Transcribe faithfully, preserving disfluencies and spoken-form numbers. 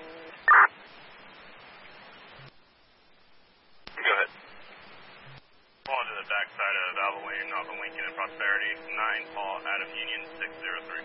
Go ahead. Fall to the backside of Alva Wing, Alva Lincoln and Prosperity, nine Paul, Adam Union, six zero three.